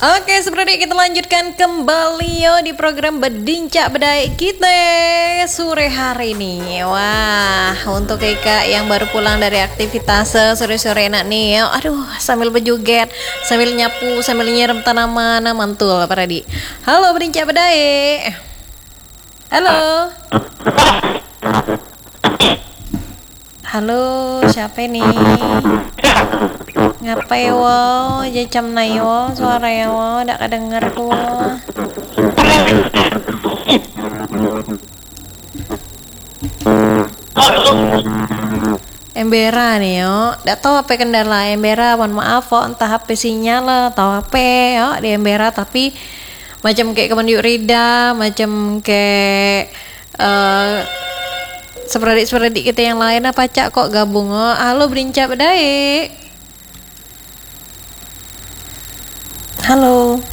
Oke, seperti kita lanjutkan kembali yo di program Bedincak Bedai kita sore hari ini. Wah, untuk Eka yang baru pulang dari aktivitas sore-sore enak nih yo. Aduh, sambil berjoget, sambil nyapu, sambil nyiram tanaman, mantul para di. Halo Bedincak Bedai. Halo. Halo, siapa nih? Ngapai wo, jam nai wo, suara ya wo, dak kedenger ku wo. Embera nih yo, dak tahu apa kendala Embera, mohon maaf wo, entah HP sinyal atau HP yo di Embera, tapi macam kayak Kemendiuk Rida, macam kayak seperadik kita yang lain apa cak kok gabung oh. Halo Bedincak Bedai. Halo.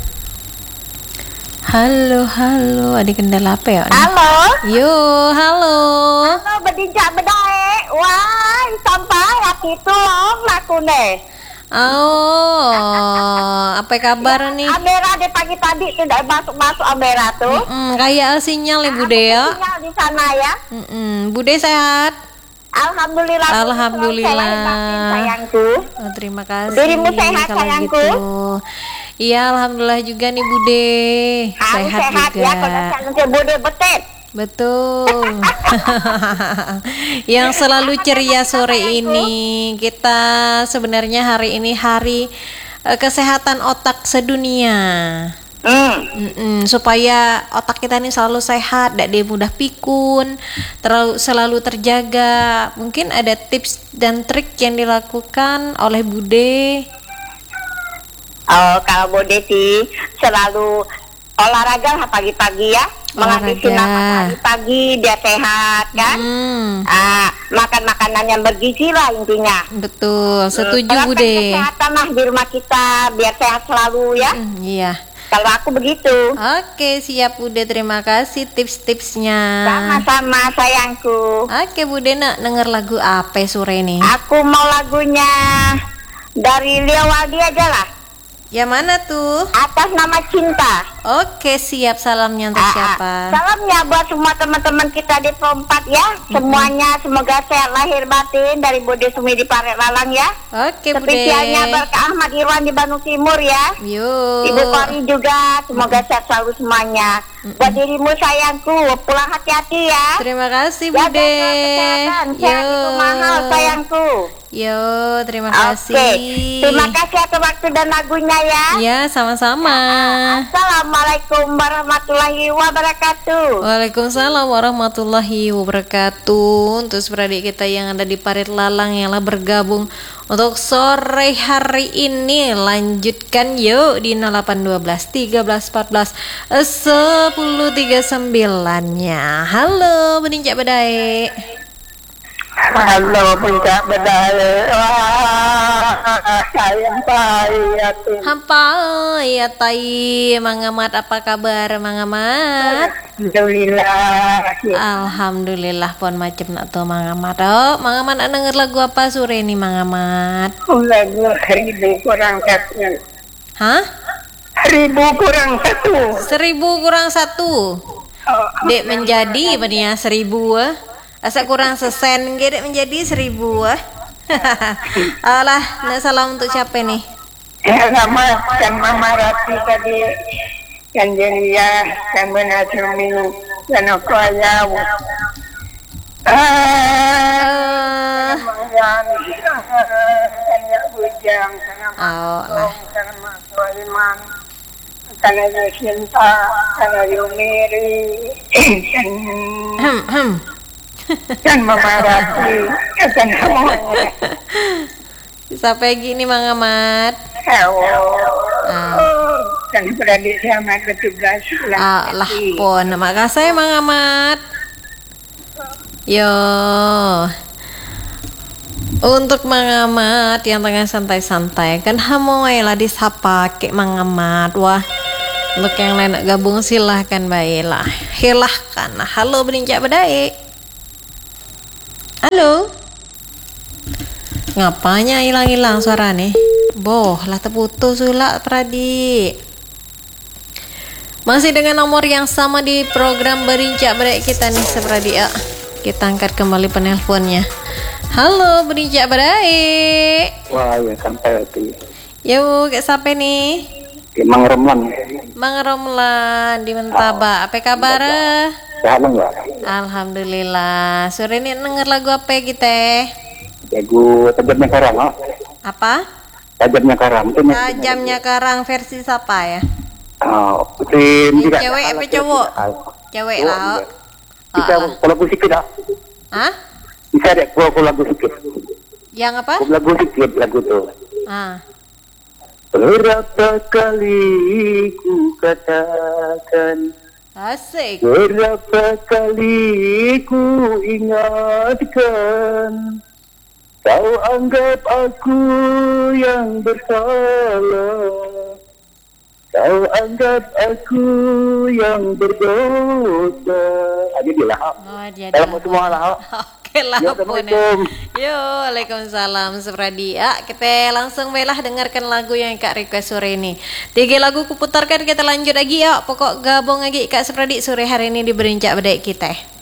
Halo, ada kendala apa ya? Halo. Yo, halo. Halo Bedincak Bedai. Wah, sampai aku tolong laku nih. Oh, apa kabar nih? Amera di pagi tadi tidak masuk Amera tuh. Kayak sinyal ya Bude ya. Sinyal di sana ya. Bude sehat. Alhamdulillah. Alhamdulillah. Sayangku. Oh, terima kasih. Dirimu sehat kalau sayangku. Gitu. Iya, alhamdulillah juga nih Bude. Sehat juga. Ya, kalau saya Bude betet. Betul. Yang selalu ceria sore ini. Kita sebenarnya hari ini hari kesehatan otak sedunia. Supaya otak kita ini selalu sehat, tidak dia mudah pikun, selalu terjaga. Mungkin ada tips dan trik yang dilakukan oleh Bude. Oh, kalau Bude sih selalu olahraga lah pagi-pagi ya. Menghabiskan pagi-pagi dia sehat kan. Makan makanan yang bergizi lah intinya. Betul, setuju Bude. Kesehatan lah di rumah kita biar sehat selalu ya. Iya. Kalau aku begitu. Oke, siap Bude, terima kasih tips-tipsnya. Sama-sama sayangku. Oke Bude, nak denger lagu apa sore ini? Aku mau lagunya dari Lia Waldi aja lah. Yang mana tuh? Atas Nama Cinta. Oke, siap. Salamnya untuk siapa? Salamnya buat semua teman-teman kita di Perempat ya. Semuanya semoga sehat lahir batin dari Bude Sumi di Paret Lalang ya. Oke Bude. Spesialnya Berkah Ahmad Irwan di Bandung Timur ya. Yuk. Ibu Kori juga semoga sehat selalu semuanya. Buat dirimu sayangku, pulang hati-hati ya. Terima kasih Bude. Jaga kesehatan, sehat itu mahal sayangku. Yo, terima kasih. Terima kasih atas waktu dan lagunya ya. Ya, sama-sama. Assalamualaikum warahmatullahi wabarakatuh. Waalaikumsalam warahmatullahi wabarakatuh. Untuk beradik kita yang ada di Parit Lalang yang lah bergabung untuk sore hari ini, lanjutkan yuk di 0812 13 14 1039-nya. Halo Bedincak Bedai. Halo Bedincak Bedai. Sayang payati. Hampai ya tai, Mang Amat, apa kabar Mang Amat? Alhamdulillah pon macam nak tuh Mang Amat. Oh, Mang Amat denger lagu apa sore ini Mang Amat? Lagu 1000 kurang 1. Hah? 1000 kurang 1. 1000 kurang 1. Dek menjadi bania 1000 asa kurang sesen gede menjadi 1000 Alah, nah salam untuk siapa nih? Ya nama kan Mama Rati tadi kan Jelia kan Benasumi dan aku ayah kan ya bujang kan Mas Waliman kan ya Sinta kan ya Mary kan Mama Rati kan semuanya. Sampai gini Mang Amat. Kan beradik sama ke-17 lah pon, makasih Mang Amat. Yo. Untuk Mang Amat yang tengah santai-santai kan hamoy lah disapa kek Mang Amat. Wah. Untuk yang lain gabung silahkan baiklah. Hilahkan. Halo Bedincak Bedai. Halo. Ngapanya hilang-hilang suara nih? Boh, lah terputus sulak Pradi. Masih dengan nomor yang sama di program Berincak Bedai kita nih Sepradi ya. Kita angkat kembali penelponnya. Halo Berincak Bedai. Wah ya sampai itu. Yuk, sampai nih. Mang Romlan. Mang Romlan di Mentaba. Apa kabar? Sehat enggak? Alhamdulillah. Sore ini denger lagu apa kita? Lagu Tajamnya Karang, oh. Apa? Tajamnya Karang. Tajamnya Karang versi siapa ya? Oh, tim tidak. Cewek apa cowok? Cewek lah. Bisa lagu sikit dah. Hah? Bisa deh, gua lagu sikit. Yang apa? Lagu sikit lagu tuh. Ah. Berapa kali ku katakan, Asik. berapa kali ku ingatkan, kau anggap aku yang bersalah, kau anggap aku yang berdosa. Aja dia lah. Oh, dia Dalam semua lah. Oke lah, Ya, Assalamualaikum. Yo, waalaikumsalam Sepradi. Ya, kita langsung belah dengarkan lagu yang Kak request sore ini. 3 lagu kuputarkan, kita lanjut lagi ya. Pokok gabung lagi Kak Sepradi sore hari ini di Berincak Bedai kita.